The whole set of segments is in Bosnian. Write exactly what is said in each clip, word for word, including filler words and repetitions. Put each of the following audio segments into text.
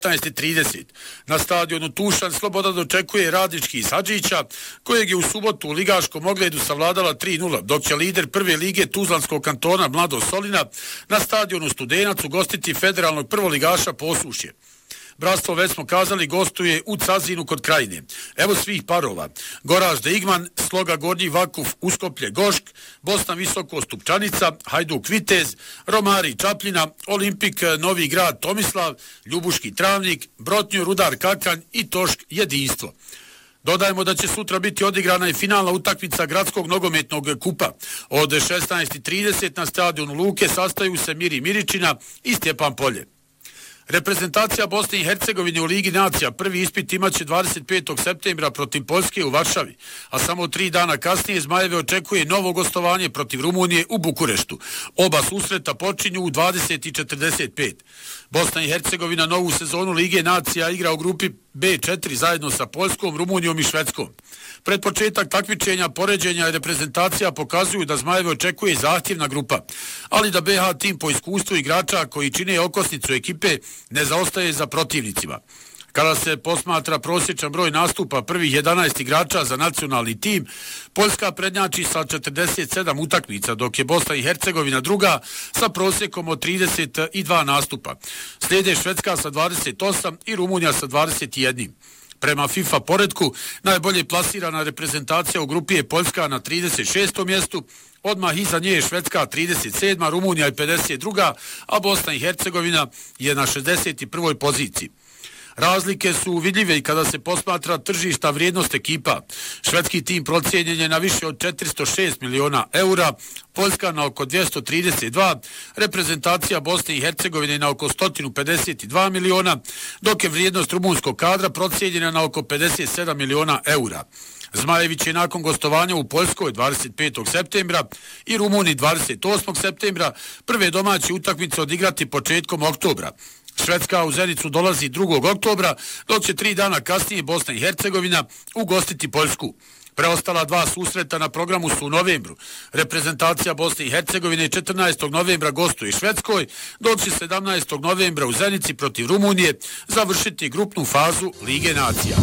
šesnaest i trideset. Na stadionu Tušan Sloboda dočekuje Radnički iz Hadžića, kojeg je u subotu u ligaškom ogledu savladala tri nula, dok će lider prve lige Tuzlanskog kantona Mlado Solina na stadionu Studenac ugostiti federalnog prvoligaša Posušje. Bratstvo, već smo kazali, gostuje u Cazinu kod Krajine. Evo svih parova. Goražde Igman, Sloga Gornji Vakuf, Uskoplje Gošk, Bosna Visoko Stupčanica, Hajduk Vitez, Romari Čapljina, Olimpik Novi Grad Tomislav, Ljubuški Travnik, Brotnju Rudar Kakanj i Tošk Jedinstvo. Dodajemo da će sutra biti odigrana i finalna utakmica gradskog nogometnog kupa. Od šesnaest i trideset na stadionu Luke sastaju se Miri Miričina i Stjepan Polje. Reprezentacija Bosne i Hercegovine u Ligi nacija prvi ispit imaće dvadeset petog septembra protiv Poljske u Varšavi, a samo tri dana kasnije Zmajeve očekuje novo gostovanje protiv Rumunije u Bukureštu. Oba susreta počinju u dvadeset i četrdeset pet. Bosna i Hercegovina novu sezonu Lige nacija igra u grupi be četiri zajedno sa Poljskom, Rumunijom i Švedskom. Pred početak takmičenja, poređenja i reprezentacija pokazuju da Zmajeve očekuje zahtjevna grupa, ali da be ha tim po iskustvu igrača koji čine okosnicu ekipe ne zaostaje za protivnicima. Kada se posmatra prosječan broj nastupa prvih jedanaest igrača za nacionalni tim, Poljska prednjači sa četrdeset sedam utakmica, dok je Bosna i Hercegovina druga sa prosjekom od trideset dva nastupa. Slijede Švedska sa dvadeset osam i Rumunija sa dvadeset jedan. Prema FIFA poredku, najbolje plasirana reprezentacija u grupi je Poljska na trideset šestom mjestu, odmah iza nje je Švedska trideset sedma, Rumunija je pedeset druga, a Bosna i Hercegovina je na šezdeset prvoj poziciji. Razlike su vidljive i kada se posmatra tržišta vrijednost ekipa. Švedski tim procijenjen je na više od četiristo šest miliona eura, Poljska na oko dvjesto trideset dva, reprezentacija Bosne i Hercegovine na oko sto pedeset dva miliona, dok je vrijednost rumunskog kadra procijenjena na oko pedeset sedam miliona eura. Zmajevi će nakon gostovanja u Poljskoj dvadeset petog septembra i Rumuniji dvadeset osmog septembra prve domaće utakmice odigrati početkom oktobra. Švedska u Zenicu dolazi drugog oktobra, dok će tri dana kasnije Bosna i Hercegovina ugostiti Poljsku. Preostala dva susreta na programu su u novembru. Reprezentacija Bosne i Hercegovine četrnaestog novembra gostuje Švedskoj, dok će sedamnaestog novembra u Zenici protiv Rumunije završiti grupnu fazu Lige nacija.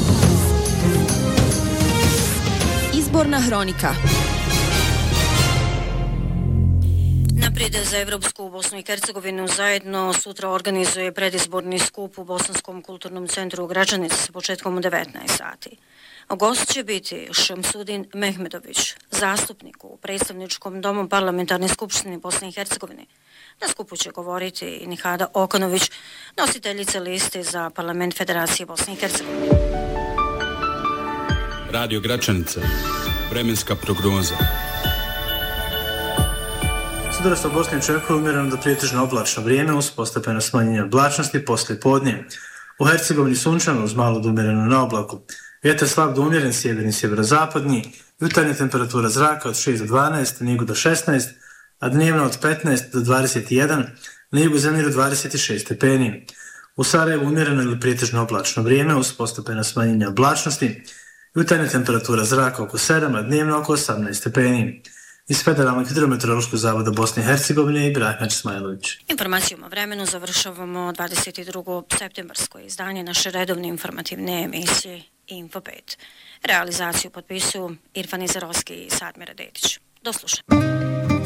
Izborna hronika. Naprijed za Evropsku Bosnu i Hercegovinu zajedno sutra organizuje predizborni skup u Bosanskom kulturnom centru Gračanic s početkom u devetnaest sati. Gost će biti Šemsudin Mehmedović, zastupnik u predstavničkom domu parlamentarne skupštine Bosne i Hercegovine. Na skupu će govoriti i Nihada Okanović, nositeljica liste za parlament Federacije Bosne i Hercegovine. Radio Gračanica, vremenska prognoza. Sutra se u Bosni očekuje umjereno do prijetežno oblačno vrijeme uz postepeno smanjenje oblačnosti poslije podne. U Hercegovini sunčano uz malo do umjereno na oblaku. Vjetar slab do umjeren, sjeverni sjeverozapadni, jutarnja temperatura zraka od šest do dvanaest, na jugu do šesnaest, a dnevno od petnaest do dvadeset jedan, na jugu zemlje do dvadeset šest stepeni. U Sarajevu umjereno ili prijetežno oblačno vrijeme uz postepeno smanjenje oblačnosti, jutarnja temperatura zraka oko sedam, a dnevno oko osamnaest stepeni. Iz Federalnog hidrometeorološkog zavoda Bosne i Hercegovine i Ibrahim Smajlović. Informacijom o vremenu završavamo dvadeset drugo septembarsko izdanje naše redovne informativne emisije Info pet. Realizaciju potpisuju Irfan Izarovski i Sadmira Dedić. Do slušanja.